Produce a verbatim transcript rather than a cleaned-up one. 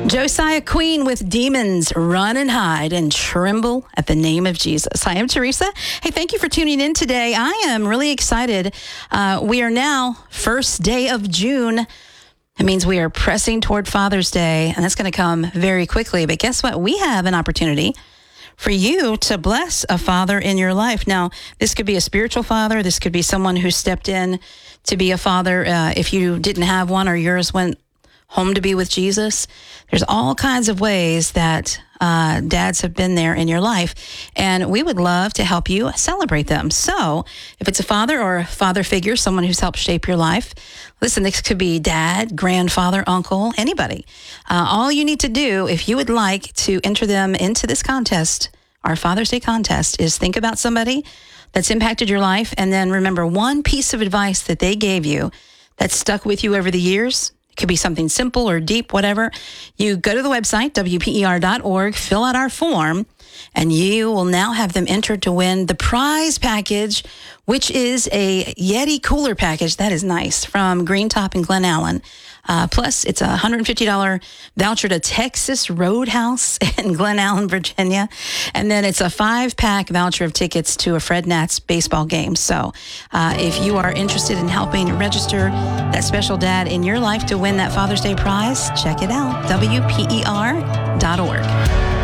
Josiah Queen with Demons Run and Hide and Tremble at the Name of Jesus. Hi, I'm Teresa. Hey, thank you for tuning in today. I am really excited. Uh, we are now first day of June. It means we are pressing toward Father's Day, and that's going to come very quickly. But guess what? We have an opportunity for you to bless a father in your life. Now, this could be a spiritual father. This could be someone who stepped in to be a father uh, if you didn't have one or yours went home to be with Jesus. There's all kinds of ways that uh, dads have been there in your life, and we would love to help you celebrate them. So if it's a father or a father figure, someone who's helped shape your life, listen, this could be dad, grandfather, uncle, anybody. Uh, all you need to do, if you would like to enter them into this contest, our Father's Day contest, is think about somebody that's impacted your life, and then remember one piece of advice that they gave you that stuck with you over the years. It could be something simple or deep, whatever. You go to the website, W P E R dot org, fill out our form, and you will now have them entered to win the prize package, which is a Yeti cooler package. That is nice, from Green Top in Glen Allen. Uh, plus, it's a one hundred fifty dollars voucher to Texas Roadhouse in Glen Allen, Virginia. And then it's a five-pack voucher of tickets to a Fred Nats baseball game. So uh, if you are interested in helping register that special dad in your life to win that Father's Day prize, check it out, W P E R dot org.